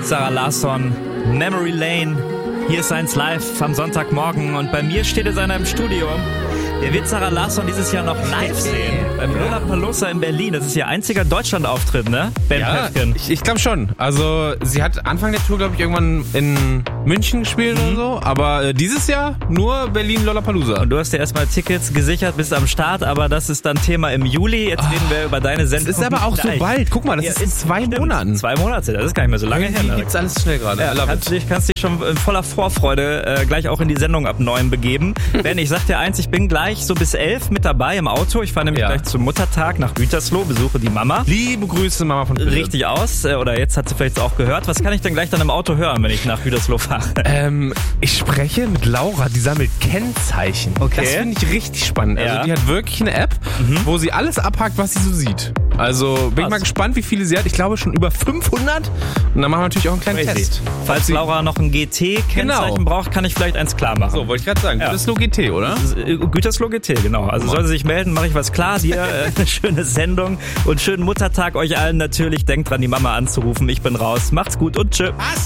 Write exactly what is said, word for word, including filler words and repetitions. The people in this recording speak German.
Zara Larsson, Memory Lane. Hier ist eins live am Sonntagmorgen und bei mir steht er in einem Studio. Er wird Zara Larsson dieses Jahr noch live sehen. Beim Ja. Lollapalooza in Berlin. Das ist ihr einziger Deutschland-Auftritt, ne? Ben Ja, Pefken. ich, ich glaube schon. Also sie hat Anfang der Tour, glaube ich, irgendwann in München gespielt Mhm. oder so. Aber äh, dieses Jahr nur Berlin Lollapalooza. Und du hast dir erstmal Tickets gesichert, bist am Start, aber das ist dann Thema im Juli. Jetzt reden wir über deine Sendung. Das ist aber auch so gleich. bald. Guck mal, das Ja, ist in zwei stimmt. Monaten. Zwei Monate, das ist gar nicht mehr so lange her. Irgendwie ne? gibt's alles schnell gerade. Ja, I love kannst it. dich, kannst dich schon in voller Vorfreude äh, gleich auch in die Sendung ab neun begeben. Ben, ich sag dir eins, ich bin gleich so bis elf mit dabei im Auto. Ich fahre nämlich Ja. gleich zum Muttertag nach Gütersloh, besuche die Mama. Liebe Grüße, Mama von Philipp. Richtig aus, äh, oder jetzt hat sie vielleicht auch gehört. Was kann ich denn gleich dann im Auto hören, wenn ich nach Gütersloh fahre? Ähm, ich spreche mit Laura, die sammelt Kennzeichen. Okay. Das finde ich richtig spannend. Ja. Also die hat wirklich eine App, wo sie alles abhakt, was sie so sieht. Also bin ich Krass. mal gespannt, wie viele sie hat. Ich glaube schon über fünfhundert. Und dann machen wir natürlich auch einen kleinen Crazy. Test. Falls sie- Laura noch ein G T-Kennzeichen Genau. braucht, kann ich vielleicht eins klar machen. So, wollte ich gerade sagen. Ja. Das ist nur G T, oder? Das ist, äh, Gütersloh G T, genau. Also soll sie sich melden, mache ich was klar. Dir äh, eine schöne Sendung und schönen Muttertag euch allen natürlich. Denkt dran, die Mama anzurufen. Ich bin raus. Macht's gut und tschö.